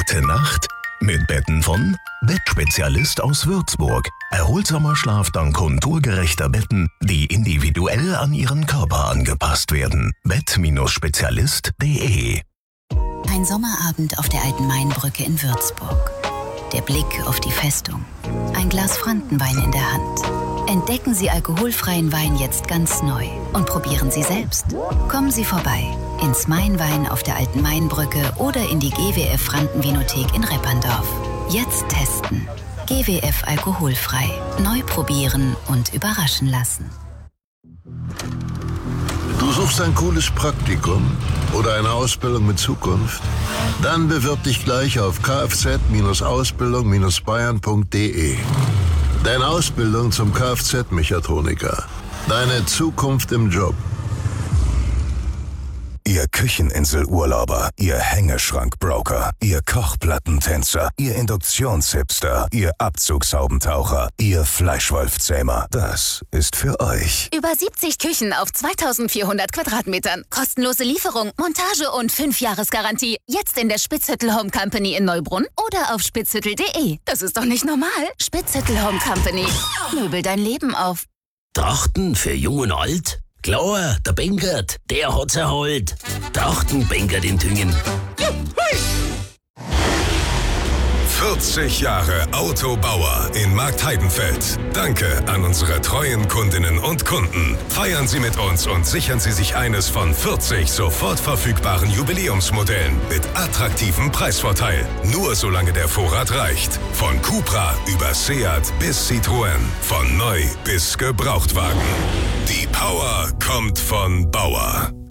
Gute Nacht mit Betten von Bettspezialist aus Würzburg. Erholsamer Schlaf dank konturgerechter Betten, die individuell an Ihren Körper angepasst werden. Bett-spezialist.de. Ein Sommerabend auf der Alten Mainbrücke in Würzburg. Der Blick auf die Festung. Ein Glas Frankenwein in der Hand. Entdecken Sie alkoholfreien Wein jetzt ganz neu und probieren Sie selbst. Kommen Sie vorbei ins Mainwein auf der Alten Mainbrücke oder in die GWF Frankenvinothek in Repperndorf. Jetzt testen. GWF alkoholfrei. Neu probieren und überraschen lassen. Du suchst ein cooles Praktikum oder eine Ausbildung mit Zukunft? Dann bewirb dich gleich auf kfz-ausbildung-bayern.de. Deine Ausbildung zum Kfz-Mechatroniker. Deine Zukunft im Job. Ihr Kücheninselurlauber, Ihr Hängeschrankbroker, Ihr Kochplattentänzer, Ihr Induktionshipster, Ihr Abzugshaubentaucher, Ihr Fleischwolfzähmer. Das ist für euch. Über 70 Küchen auf 2400 Quadratmetern. Kostenlose Lieferung, Montage und 5-Jahres-Garantie. Jetzt in der Spitzhüttel Home Company in Neubrunn oder auf spitzhüttel.de. Das ist doch nicht normal. Spitzhüttel Home Company. Möbel dein Leben auf. Trachten für Jung und Alt? Klar, der Benkert, der hat's erholt. Trachten Benkert in Tüngen. 40 Jahre Autobauer in Marktheidenfeld. Danke an unsere treuen Kundinnen und Kunden. Feiern Sie mit uns und sichern Sie sich eines von 40 sofort verfügbaren Jubiläumsmodellen mit attraktivem Preisvorteil. Nur solange der Vorrat reicht. Von Cupra über Seat bis Citroën. Von neu bis Gebrauchtwagen. Die Power kommt von Bauer.